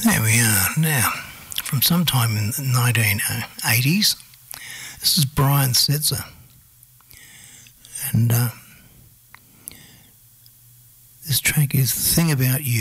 There we are. Now, from sometime in the 1980s, this is Brian Setzer. And this track is The Thing About You.